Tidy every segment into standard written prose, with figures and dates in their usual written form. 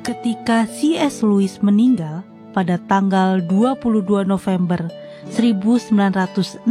Ketika C.S. Lewis meninggal pada tanggal 22 November 1963,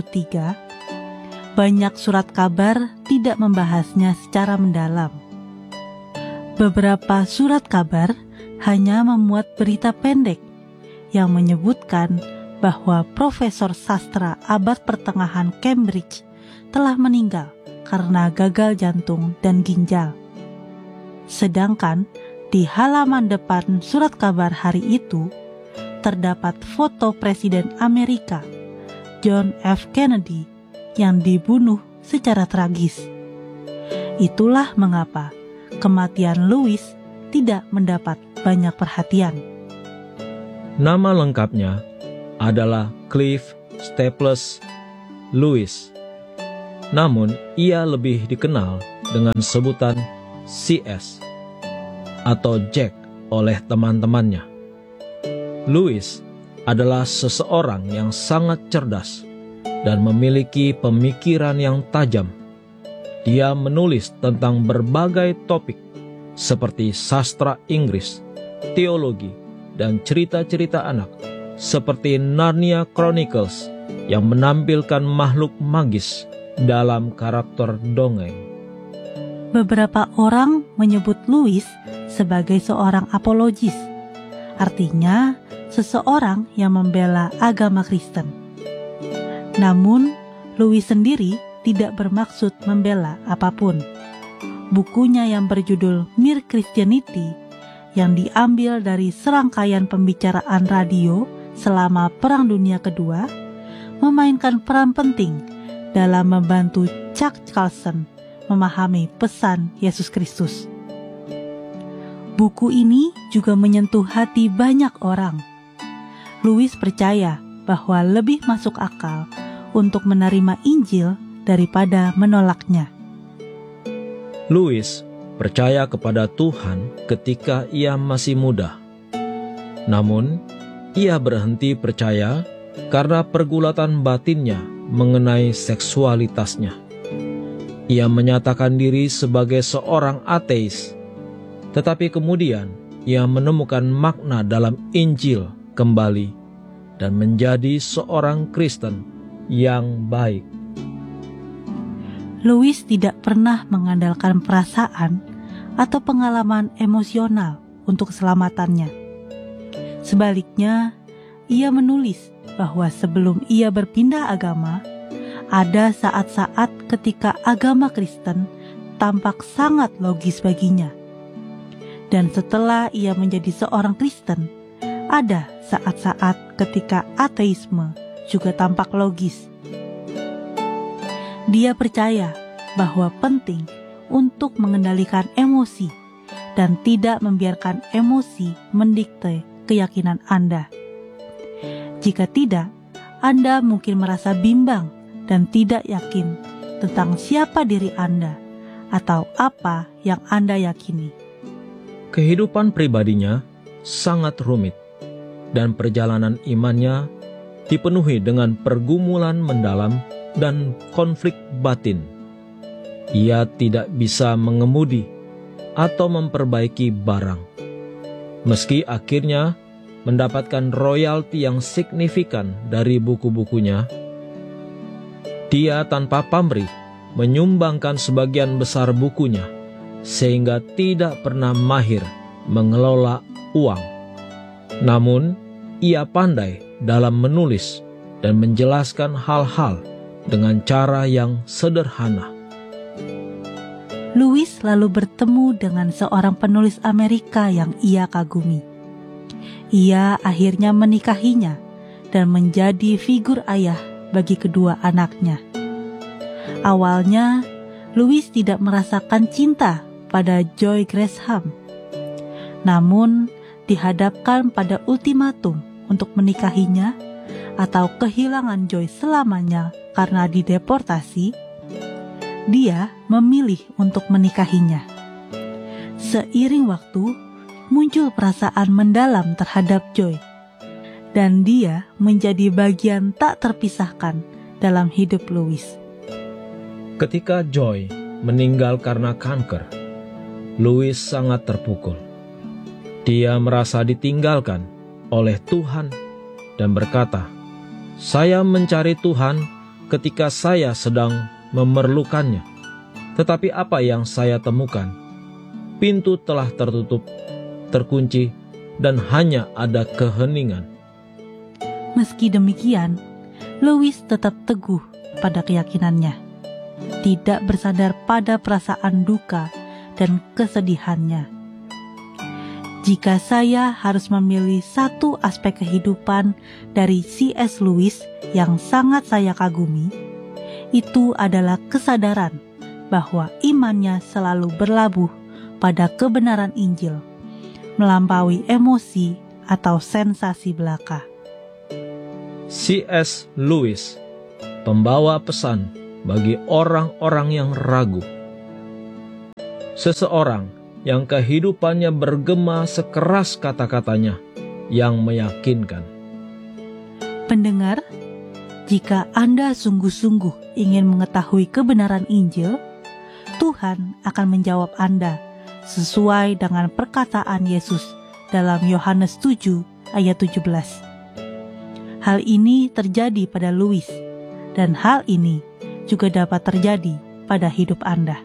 banyak surat kabar tidak membahasnya secara mendalam. Beberapa surat kabar hanya memuat berita pendek yang menyebutkan bahwa Profesor Sastra abad pertengahan Cambridge telah meninggal karena gagal jantung dan ginjal. Sedangkan di halaman depan surat kabar hari itu terdapat foto Presiden Amerika John F. Kennedy yang dibunuh secara tragis. Itulah mengapa kematian Lewis tidak mendapat banyak perhatian. Nama lengkapnya adalah Cliff Staples Lewis. Namun ia lebih dikenal dengan sebutan CS atau Jack oleh teman-temannya. Lewis adalah seseorang yang sangat cerdas dan memiliki pemikiran yang tajam. Dia menulis tentang berbagai topik seperti sastra Inggris, teologi, dan cerita-cerita anak seperti Narnia Chronicles yang menampilkan makhluk magis dalam karakter dongeng. Beberapa orang menyebut Lewis sebagai seorang apologis, artinya seseorang yang membela agama Kristen. Namun, Lewis sendiri tidak bermaksud membela apapun. Bukunya yang berjudul Mere Christianity, yang diambil dari serangkaian pembicaraan radio selama Perang Dunia Kedua, memainkan peran penting dalam membantu Chuck Colson memahami pesan Yesus Kristus. Buku ini juga menyentuh hati banyak orang. Lewis percaya bahwa lebih masuk akal untuk menerima Injil daripada menolaknya. Lewis percaya kepada Tuhan ketika ia masih muda. Namun, ia berhenti percaya karena pergulatan batinnya mengenai seksualitasnya. Ia menyatakan diri sebagai seorang ateis, tetapi kemudian ia menemukan makna dalam Injil kembali dan menjadi seorang Kristen yang baik. Lewis tidak pernah mengandalkan perasaan atau pengalaman emosional untuk keselamatannya. Sebaliknya, ia menulis bahwa sebelum ia berpindah agama, ada saat-saat ketika agama Kristen tampak sangat logis baginya. Dan setelah ia menjadi seorang Kristen, ada saat-saat ketika ateisme juga tampak logis. Dia percaya bahwa penting untuk mengendalikan emosi dan tidak membiarkan emosi mendikte keyakinan Anda. Jika tidak, Anda mungkin merasa bimbang dan tidak yakin tentang siapa diri Anda atau apa yang Anda yakini. Kehidupan pribadinya sangat rumit dan perjalanan imannya dipenuhi dengan pergumulan mendalam dan konflik batin. Ia tidak bisa mengemudi atau memperbaiki barang. Meski akhirnya mendapatkan royalti yang signifikan dari buku-bukunya, dia tanpa pamrih menyumbangkan sebagian besar bukunya, sehingga tidak pernah mahir mengelola uang. Namun, ia pandai dalam menulis dan menjelaskan hal-hal dengan cara yang sederhana. Lewis lalu bertemu dengan seorang penulis Amerika yang ia kagumi. Ia akhirnya menikahinya dan menjadi figur ayah bagi kedua anaknya. Awalnya, Lewis tidak merasakan cinta pada Joy Gresham. Namun, dihadapkan pada ultimatum untuk menikahinya atau kehilangan Joy selamanya karena dideportasi, dia memilih untuk menikahinya. Seiring waktu, muncul perasaan mendalam terhadap Joy, dan dia menjadi bagian tak terpisahkan dalam hidup Lewis. Ketika Joy meninggal karena kanker, Lewis sangat terpukul. Dia merasa ditinggalkan oleh Tuhan dan berkata, "Saya mencari Tuhan ketika saya sedang memerlukannya. Tetapi apa yang saya temukan? Pintu telah tertutup, terkunci, dan hanya ada keheningan." Meski demikian, Lewis tetap teguh pada keyakinannya, tidak bersandar pada perasaan duka dan kesedihannya. Jika saya harus memilih satu aspek kehidupan dari C.S. Lewis yang sangat saya kagumi, itu adalah kesadaran bahwa imannya selalu berlabuh pada kebenaran Injil, melampaui emosi atau sensasi belaka. C.S. Lewis, pembawa pesan bagi orang-orang yang ragu. Seseorang yang kehidupannya bergema sekeras kata-katanya yang meyakinkan. Pendengar, jika Anda sungguh-sungguh ingin mengetahui kebenaran Injil, Tuhan akan menjawab Anda sesuai dengan perkataan Yesus dalam Yohanes 7 ayat 17. Hal ini terjadi pada Lewis, dan hal ini juga dapat terjadi pada hidup Anda.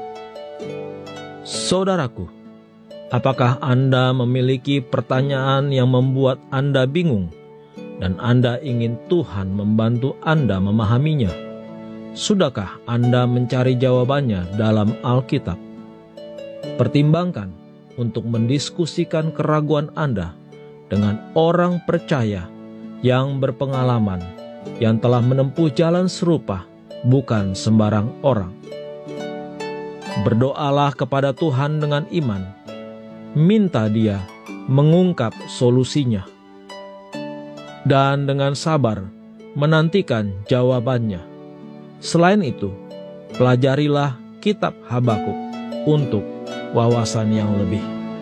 Saudaraku, apakah Anda memiliki pertanyaan yang membuat Anda bingung dan Anda ingin Tuhan membantu Anda memahaminya? Sudahkah Anda mencari jawabannya dalam Alkitab? Pertimbangkan untuk mendiskusikan keraguan Anda dengan orang percaya yang berpengalaman, yang telah menempuh jalan serupa, bukan sembarang orang. Berdoalah kepada Tuhan dengan iman, minta Dia mengungkap solusinya, dan dengan sabar menantikan jawabannya. Selain itu, pelajarilah kitab Habakuk untuk wawasan yang lebih.